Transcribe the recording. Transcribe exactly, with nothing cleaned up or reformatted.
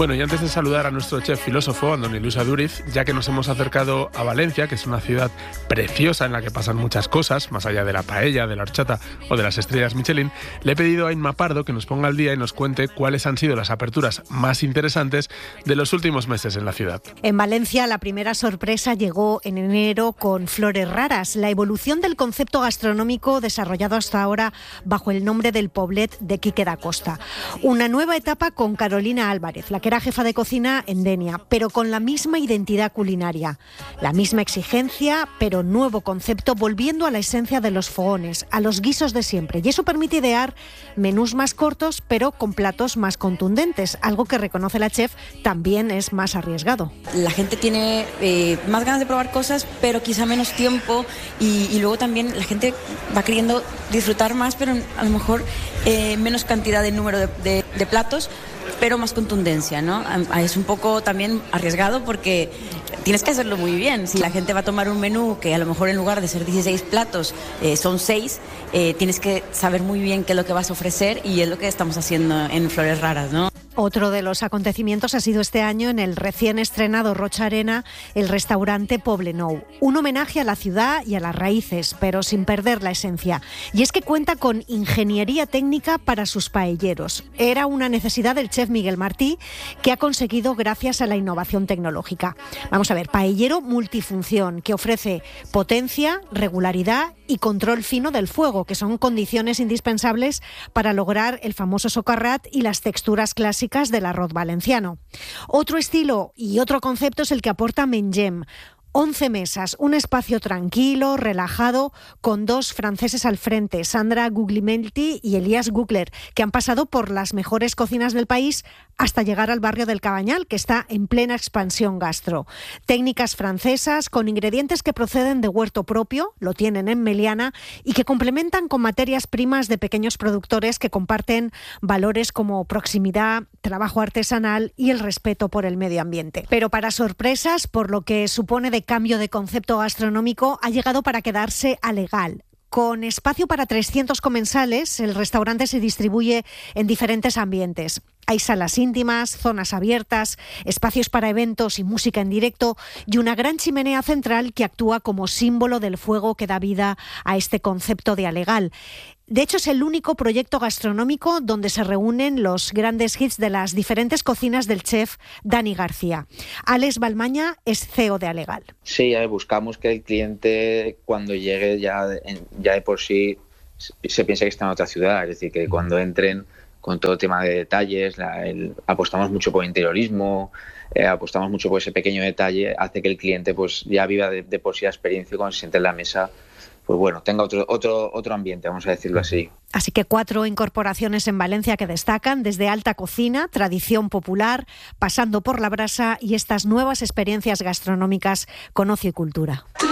Bueno, y antes de saludar a nuestro chef filósofo, Andoni Luis Aduriz, ya que nos hemos acercado a Valencia, que es una ciudad preciosa en la que pasan muchas cosas, más allá de la paella, de la horchata o de las estrellas Michelin, le he pedido a Inma Pardo que nos ponga al día y nos cuente cuáles han sido las aperturas más interesantes de los últimos meses en la ciudad. En Valencia, la primera sorpresa llegó en enero con Flores Raras, la evolución del concepto gastronómico desarrollado hasta ahora bajo el nombre del Poblet de Quique da Costa. Una nueva etapa con Carolina Álvarez, la que era jefa de cocina en Denia, pero con la misma identidad culinaria. La misma exigencia, pero nuevo concepto, volviendo a la esencia de los fogones, a los guisos de siempre. Y eso permite idear menús más cortos, pero con platos más contundentes, algo que reconoce la chef también es más arriesgado. La gente tiene eh, más ganas de probar cosas, pero quizá menos tiempo, y, y luego también la gente va queriendo disfrutar más, pero a lo mejor eh, menos cantidad de número de, de, de platos, pero más contundencia, ¿no? Es un poco también arriesgado porque tienes que hacerlo muy bien. Si la gente va a tomar un menú que a lo mejor en lugar de ser dieciséis platos eh, son seis, eh, tienes que saber muy bien qué es lo que vas a ofrecer, y es lo que estamos haciendo en Flores Raras, ¿no? Otro de los acontecimientos ha sido este año en el recién estrenado Rocha Arena, el restaurante Poblenou. Un homenaje a la ciudad y a las raíces, pero sin perder la esencia. Y es que cuenta con ingeniería técnica para sus paelleros. Era una necesidad del chef Miguel Martí, que ha conseguido gracias a la innovación tecnológica. Vamos a ver, paellero multifunción, que ofrece potencia, regularidad y control fino del fuego, que son condiciones indispensables para lograr el famoso socarrat y las texturas clásicas del arroz valenciano. Otro estilo y otro concepto es el que aporta Mengem. once mesas, un espacio tranquilo, relajado, con dos franceses al frente, Sandra Guglielmetti y Elias Gugler, que han pasado por las mejores cocinas del país hasta llegar al barrio del Cabanyal, que está en plena expansión gastro. Técnicas francesas con ingredientes que proceden de huerto propio, lo tienen en Meliana, y que complementan con materias primas de pequeños productores que comparten valores como proximidad, trabajo artesanal y el respeto por el medio ambiente. Pero para sorpresas, por lo que supone de cambio de concepto gastronómico, ha llegado para quedarse a Legal. Con espacio para trescientos comensales, el restaurante se distribuye en diferentes ambientes. Hay salas íntimas, zonas abiertas, espacios para eventos y música en directo, y una gran chimenea central que actúa como símbolo del fuego que da vida a este concepto de Alegal. De hecho, es el único proyecto gastronómico donde se reúnen los grandes hits de las diferentes cocinas del chef Dani García. Alex Balmaña es C E O de Alegal. Sí, buscamos que el cliente cuando llegue ya, ya de por sí se piense que está en otra ciudad, es decir, que cuando entren con todo tema de detalles, la, el, apostamos mucho por interiorismo, eh, apostamos mucho por ese pequeño detalle, hace que el cliente pues ya viva de, de por sí la experiencia, y cuando se siente en la mesa, pues bueno, tenga otro, otro, otro ambiente, vamos a decirlo así. Así que cuatro incorporaciones en Valencia que destacan, desde alta cocina, tradición popular, pasando por la brasa y estas nuevas experiencias gastronómicas con ocio y cultura.